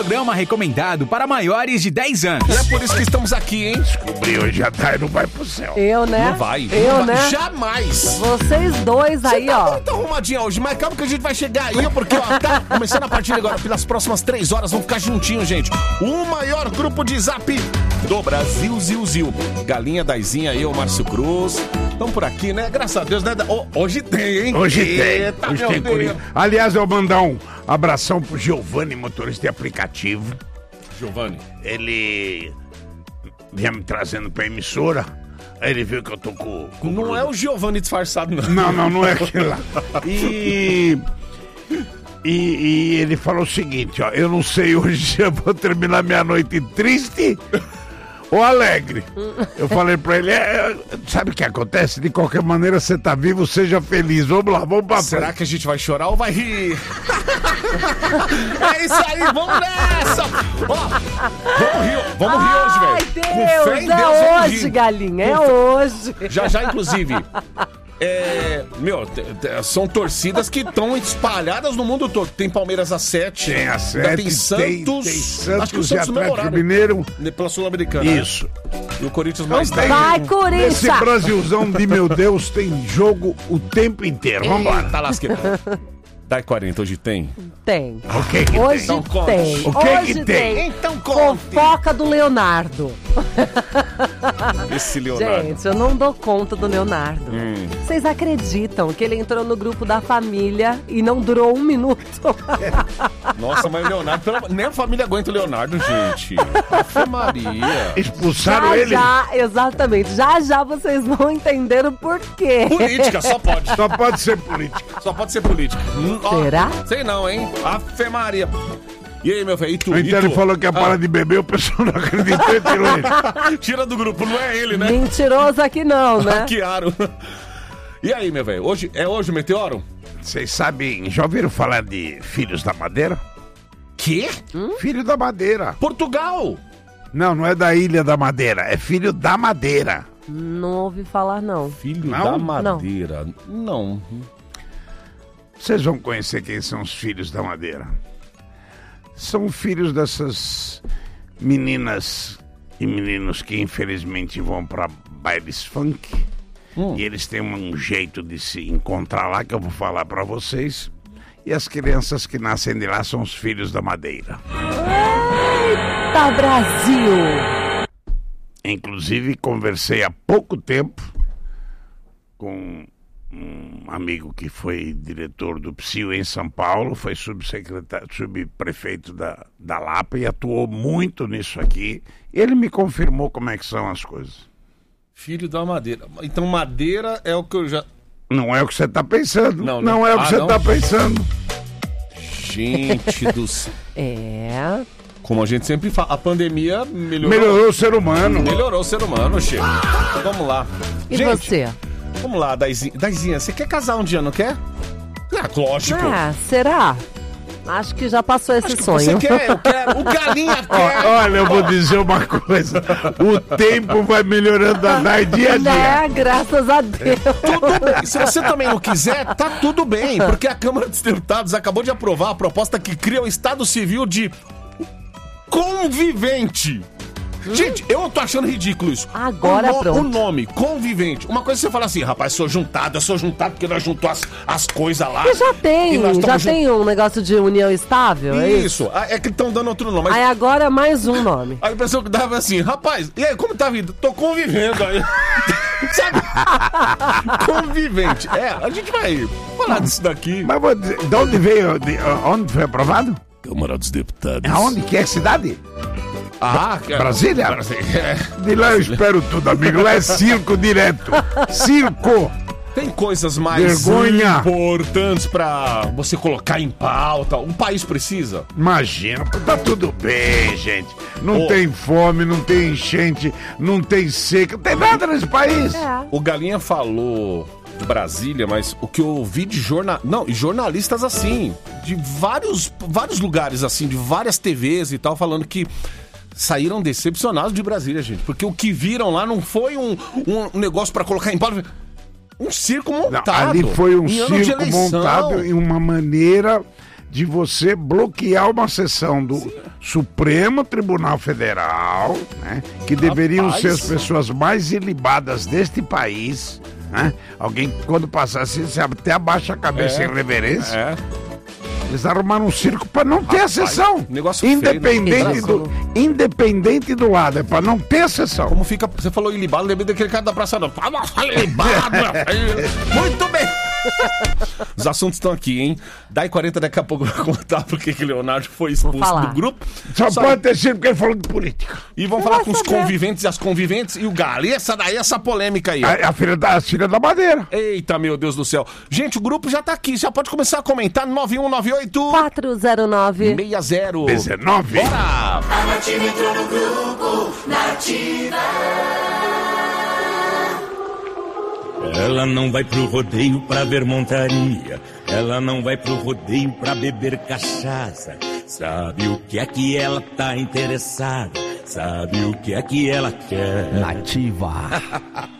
programa recomendado para maiores de 10 anos. E é por isso que estamos aqui, hein? Descobri hoje à tarde, não vai pro céu. Eu, né? Não vai. Eu, né? Jamais. Vocês dois aí, Você tá ó. muito arrumadinha hoje, mas calma que a gente vai chegar aí, porque, ó, tá começando a partir de agora, pelas próximas 3 horas, vamos ficar juntinhos, gente. O maior grupo de zap do Brasil, Zil. Galinha, Daizinha, eu, Márcio Cruz. Estamos por aqui, né? Graças a Deus, né? Hoje tem, hein? Hoje tem. Eita, Hoje meu tem Deus. Corinthians. Aliás, eu vou mandar um abração pro Giovanni, motorista de aplicativo. Giovanni. Ele vinha me trazendo pra emissora. Aí ele viu que eu tô com Não é o Giovanni disfarçado, não. Não é aquele lá. E ele falou o seguinte, ó. Eu não sei hoje se eu vou terminar minha noite triste ou alegre. Eu falei pra ele, sabe o que acontece? De qualquer maneira, você tá vivo, seja feliz. Vamos lá, vamos pra Será frente. que a gente vai chorar ou vai rir? É isso aí, vamos nessa! Ó, vamos rir hoje, velho. Ai, Com fé em Deus, Deus, é vamos hoje, rir. galinha, é hoje. Já, inclusive, são torcidas que estão espalhadas no mundo todo. Tem Palmeiras às 7. Tem a 7, tem Santos. tem Santos acho que o e Santos no mesmo Atlético horário. Mineiro. Pela Sul-Americana. Isso. E o Corinthians mais Tem. Vai, Esse Corinthians! Brasilzão de meu Deus tem jogo o tempo inteiro. Vambora. Tá lasqueira. Dai 40, hoje tem? Tem. O que que Hoje tem? Então conte. tem. O que Hoje que tem? Então conte. Fofoca do Leonardo. Esse Leonardo. Gente, eu não dou conta do Leonardo. Vocês acreditam que ele entrou no grupo da família e não durou 1 minuto? Nossa, mas o Leonardo, nem a família aguenta o Leonardo, gente. Ave Maria. Expulsaram ele? Já, exatamente. Já vocês vão entender o porquê. Política, só pode. Só pode ser política. Só pode ser política. Ó, Será? sei não, hein? Ave Maria. E aí, meu velho? E tu? Então ele falou que ia parar de beber, o pessoal não acreditou e tirou ele. Tira do grupo, não é ele, né? Mentiroso aqui não, né? Hackearam. E aí, meu velho? Hoje o meteoro? Vocês sabem, já ouviram falar de Filhos da Madeira? Quê? Filho da Madeira. Portugal! Não é da Ilha da Madeira, é Filho da Madeira. Não ouvi falar, não. Filho Não? da Madeira. Não. Vocês vão conhecer quem são os Filhos da Madeira. São filhos dessas meninas e meninos que infelizmente vão para bailes funk. E eles têm um jeito de se encontrar lá que eu vou falar para vocês. E as crianças que nascem de lá são os Filhos da Madeira. Eita, Brasil! Inclusive, conversei há pouco tempo com um amigo que foi diretor do PSIO em São Paulo, foi subprefeito da Lapa e atuou muito nisso aqui. Ele me confirmou como é que são as coisas. Filho da Madeira. Então Madeira é o que eu já... Não é o que você está pensando. Não, Não né? é o que você não? está pensando. Gente do céu. É. Como a gente sempre fala, a pandemia Melhorou o ser humano. Melhorou o ser humano, Chico. Vamos lá. E Gente, você? vamos lá, Daizinha, você quer casar um dia, não quer? Ah, lógico. Ah, será? Acho que já passou esse Acho que sonho. você quer, eu quero. O Galinha quer. Olha, eu vou dizer uma coisa. O tempo vai melhorando a dar dia a dia. Né? Graças a Deus. Tudo bem. Se você também não quiser, tá tudo bem. Porque a Câmara dos Deputados acabou de aprovar a proposta que cria o Estado Civil de convivente. Gente, eu tô achando ridículo isso. Agora pronto. O nome, convivente. Uma coisa que você fala assim, rapaz, eu sou juntado porque nós juntou as coisas lá. E já tem, E nós tamo tem um negócio de união estável, é isso? Isso, é que estão dando outro nome. Mas Aí agora mais um nome. a impressão que dava assim, rapaz, e aí, como tá a vida? Tô convivendo aí. Sabe? Convivente. A gente vai falar disso daqui. Mas vou dizer, de onde veio? Onde foi aprovado? Câmara dos Deputados. Aonde? Que é a cidade? Brasília? Brasília. De lá eu espero tudo, amigo. Lá é circo direto. Circo! Tem coisas mais Vergonha. importantes pra você colocar em pauta. Um país precisa. Imagina, tá tudo bem, gente. Não Ô. tem fome, não tem enchente, não tem seca, não tem nada nesse país. O Galinha falou de Brasília, mas o que eu ouvi de jornalistas assim, de vários lugares assim, de várias TVs e tal, falando que saíram decepcionados de Brasília, gente. Porque o que viram lá não foi um negócio pra colocar em pauta. Um circo montado. Não, ali foi um em ano de circo eleição. montado em uma maneira de você bloquear uma sessão do Supremo Tribunal Federal, né, que deveriam ser as pessoas mais ilibadas deste país, né? Alguém, quando passar assim, você até abaixa a cabeça em reverência. Eles arrumaram um circo para não ter a sessão. Negócio independente do lado, é para não ter a sessão. Como fica, você falou ilibado, lembrei daquele cara da Praça não. Ilibado. Muito bem. Os assuntos estão aqui, hein? Daí 40 daqui a pouco vai contar porque que o Leonardo foi expulso do grupo. Só pode ter sido porque ele falou de política. E vamos falar com os conviventes e as conviventes e o Galo. E essa polêmica aí. A filha da Madeira. Eita, meu Deus do céu. Gente, o grupo já tá aqui. Já pode começar a comentar. 9198-409-6019. Bora! A Nativa entrou no grupo. Nativa. Ela não vai pro rodeio pra ver montaria. Ela não vai pro rodeio pra beber cachaça. Sabe o que é que ela tá interessada? Sabe o que é que ela quer? Nativa.